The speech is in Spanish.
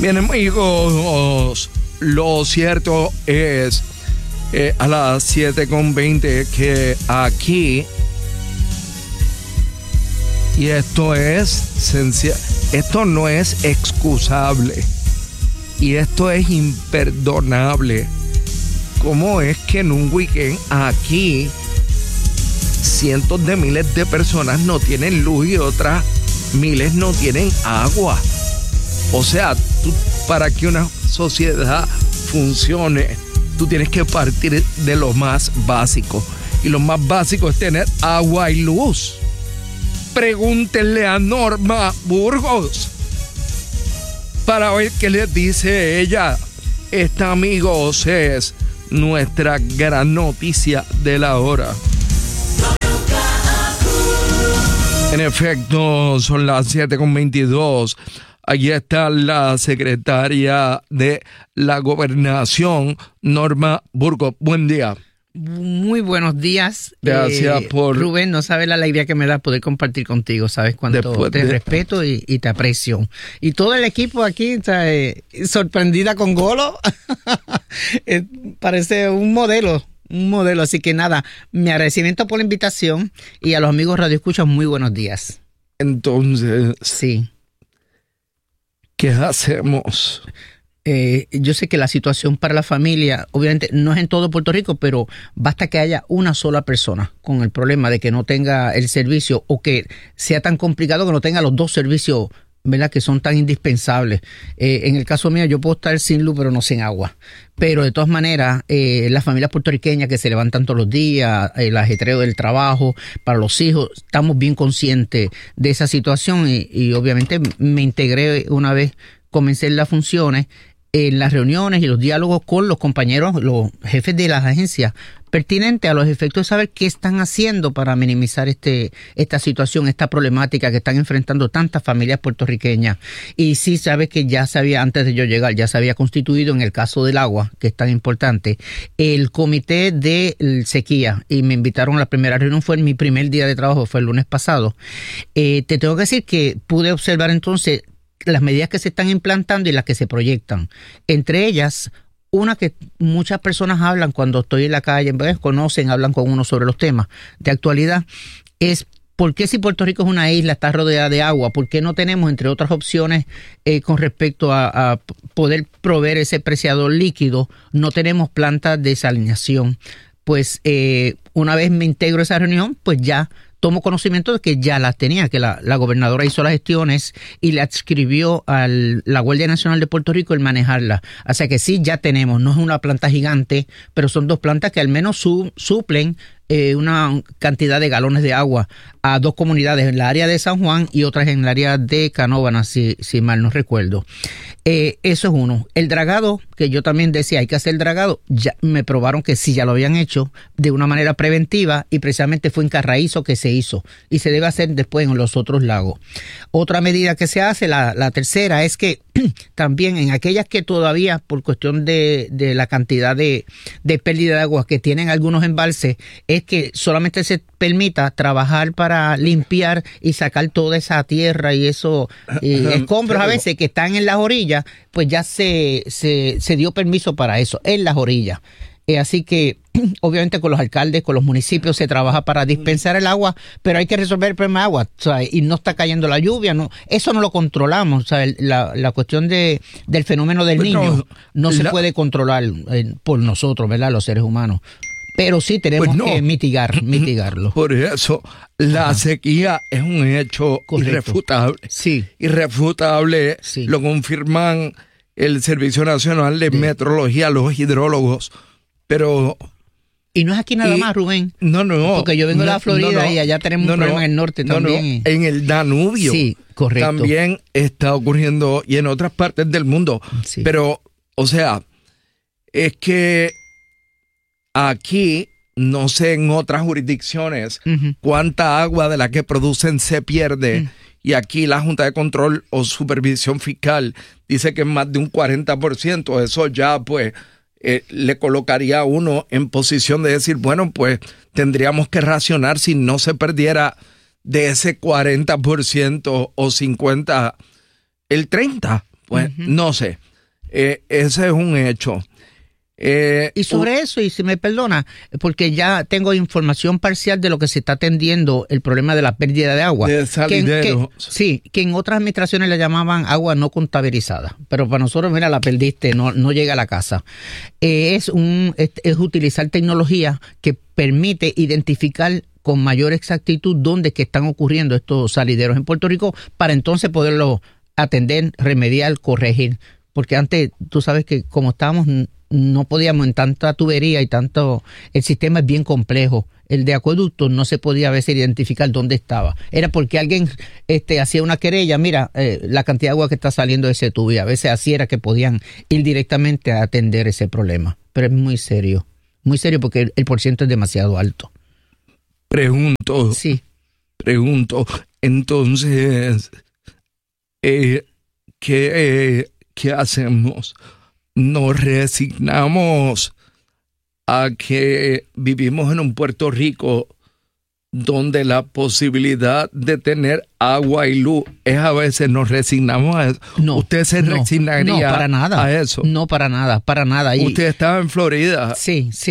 Bien, amigos, lo cierto es a las 7:20 que aquí, y esto no es excusable y esto es imperdonable. ¿Cómo es que en un weekend aquí cientos de miles de personas no tienen luz y otras miles no tienen agua? O sea, para que una sociedad funcione, tú tienes que partir de lo más básico. Y lo más básico es tener agua y luz. Pregúntenle a Norma Burgos para ver qué les dice ella. Esta, amigos, es nuestra gran noticia de la hora. En efecto, son las 7:22. Allí está la secretaria de la Gobernación, Norma Burgos. Buen día. Muy buenos días. Gracias por... Rubén, no sabes la alegría que me da poder compartir contigo. Sabes cuánto te respeto y te aprecio. Y todo el equipo aquí está sorprendida con Golo. Parece un modelo. Así que nada, mi agradecimiento por la invitación y a los amigos Radio Escucha, muy buenos días. Entonces... Sí. ¿Qué hacemos? Yo sé que la situación para la familia, obviamente no es en todo Puerto Rico, pero basta que haya una sola persona con el problema de que no tenga el servicio o que sea tan complicado que no tenga los dos servicios, ¿verdad?, que son tan indispensables. En el caso mío, yo puedo estar sin luz, pero no sin agua. Pero de todas maneras, las familias puertorriqueñas que se levantan todos los días, el ajetreo del trabajo para los hijos, estamos bien conscientes de esa situación y obviamente me integré una vez comencé las funciones en las reuniones y los diálogos con los compañeros, los jefes de las agencias pertinentes a los efectos de saber qué están haciendo para minimizar esta situación, esta problemática que están enfrentando tantas familias puertorriqueñas. Y sí, sabes que ya se había, antes de yo llegar, ya se había constituido en el caso del agua, que es tan importante, el comité de sequía, y me invitaron a la primera reunión, fue en mi primer día de trabajo, fue el lunes pasado. Te tengo que decir que pude observar entonces las medidas que se están implantando y las que se proyectan. Entre ellas, una que muchas personas hablan cuando estoy en la calle, conocen, hablan con uno sobre los temas de actualidad, es ¿por qué si Puerto Rico es una isla, está rodeada de agua? ¿Por qué no tenemos, entre otras opciones, con respecto a poder proveer ese preciador líquido, no tenemos plantas de desalinización? Pues una vez me integro a esa reunión, pues ya tomo conocimiento de que ya las tenía, que la gobernadora hizo las gestiones y le adscribió a la Guardia Nacional de Puerto Rico el manejarla. O sea que sí, ya tenemos, no es una planta gigante, pero son dos plantas que al menos suplen una cantidad de galones de agua a dos comunidades, en la área de San Juan y otras en el área de Canóvanas, si mal no recuerdo. Eso es uno. El dragado, que yo también decía, hay que hacer dragado, ya me probaron que sí, ya lo habían hecho de una manera preventiva y precisamente fue en Carraízo que se hizo y se debe hacer después en los otros lagos. Otra medida que se hace, la tercera, es que también en aquellas que todavía por cuestión de la cantidad de pérdida de agua que tienen algunos embalses, es que solamente se permita trabajar para limpiar y sacar toda esa tierra y esos escombros a veces que están en las orillas, pues ya se dio permiso para eso, en las orillas. Así que obviamente con los alcaldes, con los municipios se trabaja para dispensar el agua, pero hay que resolver el problema de agua, ¿sabes? Y no está cayendo la lluvia, no, eso no lo controlamos, ¿sabes? La cuestión del fenómeno del niño no se puede controlar por nosotros, ¿verdad? Los seres humanos. Pero sí tenemos que mitigarlo. Por eso, la sequía es un hecho irrefutable. Sí. Irrefutable, sí. Lo confirman el Servicio Nacional de Meteorología, los hidrólogos. Pero... Y no es aquí nada más, Rubén. No. Porque yo vengo de la Florida y allá tenemos un problema en el norte también. En el Danubio. Sí, correcto. También está ocurriendo y en otras partes del mundo. Sí. Pero, o sea, es que aquí, no sé en otras jurisdicciones, cuánta agua de la que producen se pierde. Y aquí la Junta de Control o Supervisión Fiscal dice que es más de un 40%. Eso ya, pues, le colocaría a uno en posición de decir, bueno, pues tendríamos que racionar si no se perdiera de ese 40% o 50%, el 30%. Pues no sé. Ese es un hecho. Y sobre eso, y si me perdona, porque ya tengo información parcial de lo que se está atendiendo el problema de la pérdida de agua. De salidero. Que en otras administraciones le llamaban agua no contabilizada, pero para nosotros, mira, la perdiste, no llega a la casa. Es utilizar tecnología que permite identificar con mayor exactitud dónde es que están ocurriendo estos salideros en Puerto Rico para entonces poderlo atender, remediar, corregir. Porque antes, tú sabes que como estábamos, no podíamos en tanta tubería y tanto, el sistema es bien complejo. El de acueducto no se podía a veces identificar dónde estaba. Era porque alguien hacía una querella, mira, la cantidad de agua que está saliendo de ese tubo, y a veces así era que podían ir directamente a atender ese problema. Pero es muy serio porque el porciento es demasiado alto. Pregunto, entonces, ¿qué hacemos? ¿Nos resignamos a que vivimos en un Puerto Rico donde la posibilidad de tener agua y luz es a veces, nos resignamos a eso? No, ¿Usted se resignaría para nada, a eso? No, para nada. ¿Usted estaba en Florida? Sí.